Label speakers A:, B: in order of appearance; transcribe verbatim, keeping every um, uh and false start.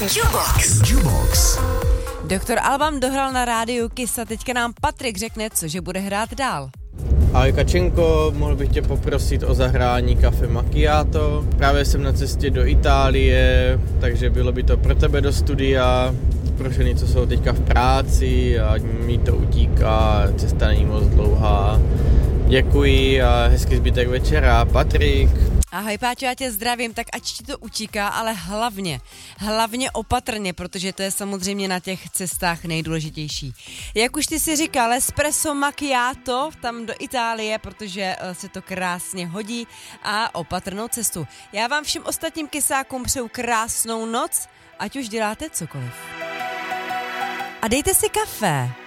A: Jukebox. Jukebox.
B: Doktor Alban dohrál na rádiu Kiss a teďka nám Patrik řekne, cože bude hrát dál.
C: Ahoj Kačenko, mohl bych tě poprosit o zahrání Café Macchiato. Právě jsem na cestě do Itálie, takže bylo by to pro tebe do studia, pro ženy, co jsou teďka v práci a mi to utíká, cesta není moc dlouhá. Děkuji a hezký zbytek večera. Patrik.
B: Ahoj Páťo, já tě zdravím, tak ať ti to utíká, ale hlavně, hlavně opatrně, protože to je samozřejmě na těch cestách nejdůležitější. Jak už ty si říkal, espresso macchiato tam do Itálie, protože se to krásně hodí a opatrnou cestu. Já vám všem ostatním kysákům přeju krásnou noc, ať už děláte cokoliv. A dejte si kafe.